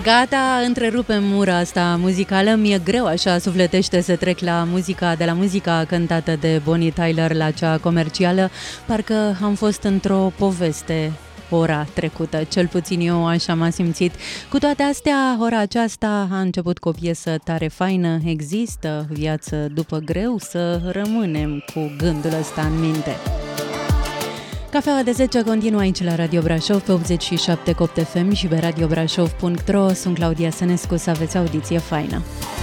Gata, întrerupem mura asta muzicală. Mi-e greu așa sufletește să trec de la muzica cântată de Bonnie Tyler la cea comercială. Parcă am fost într-o poveste ora trecută, cel puțin eu așa m-am simțit. Cu toate astea, ora aceasta a început cu o piesă tare faină. Există viață după greu, să rămânem cu gândul ăsta în minte. Cafeaua de 10 continuă aici la Radio Brașov pe 87 Copt FM și pe radiobrașov.ro. Sunt Claudia Sănescu, să aveți audiție faină.